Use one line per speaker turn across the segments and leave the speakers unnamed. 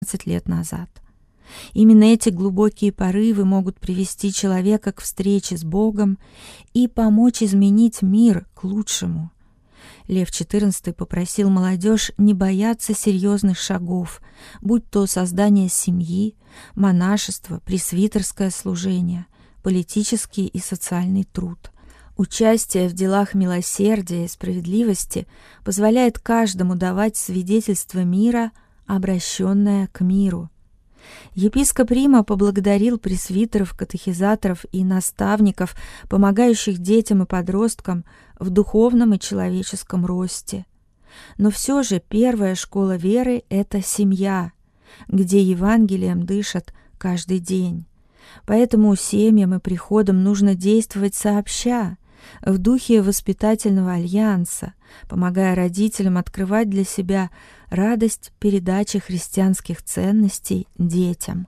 15 лет назад. Именно эти глубокие порывы могут привести человека к встрече с Богом и помочь изменить мир к лучшему. Лев XIV попросил молодежь не бояться серьезных шагов, будь то создание семьи, монашество, пресвитерское служение, политический и социальный труд. Участие в делах милосердия и справедливости позволяет каждому давать свидетельство мира, обращенное к миру. Епископ Рима поблагодарил пресвитеров, катехизаторов и наставников, помогающих детям и подросткам в духовном и человеческом росте. Но все же первая школа веры – это семья, где Евангелием дышат каждый день. Поэтому семьям и приходам нужно действовать сообща, в духе воспитательного альянса, помогая родителям открывать для себя радость передачи христианских ценностей детям.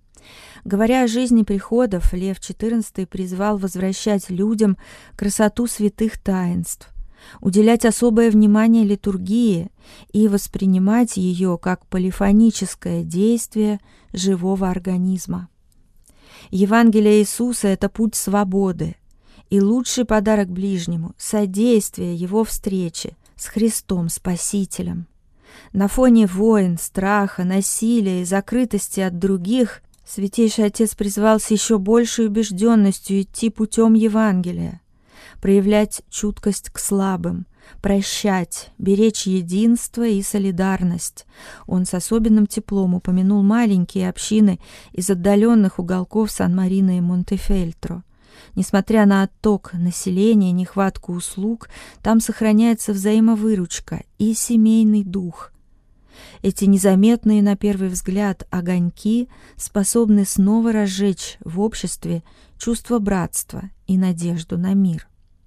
Говоря о жизни приходов, Лев XIV призвал возвращать людям красоту святых таинств, уделять особое внимание литургии и воспринимать ее как полифоническое действие живого организма. Евангелие Иисуса – это путь свободы, и лучший подарок ближнему – содействие его встрече с Христом Спасителем. На фоне войн, страха, насилия и закрытости от других Святейший Отец призвал с еще большей убежденностью идти путем Евангелия, проявлять чуткость к слабым, прощать, беречь единство и солидарность. Он с особенным теплом упомянул маленькие общины из отдаленных уголков Сан-Марино и Монтефельтро. Несмотря на отток населения, нехватку услуг, там сохраняется взаимовыручка и семейный дух. Эти незаметные на первый взгляд огоньки способны снова разжечь в обществе чувство братства и надежду на мир.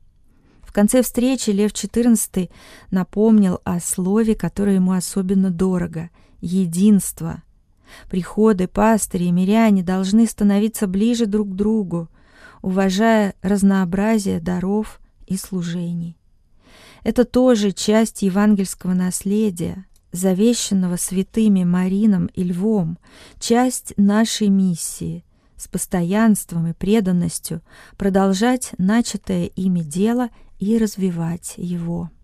В конце встречи Лев XIV напомнил о слове, которое ему особенно дорого – единство. Приходы, пастыри и миряне должны становиться ближе друг к другу, уважая разнообразие даров и служений. Это тоже часть евангельского наследия, завещанного святыми Марином и Львом, часть нашей миссии – с постоянством и преданностью продолжать начатое ими дело и развивать его.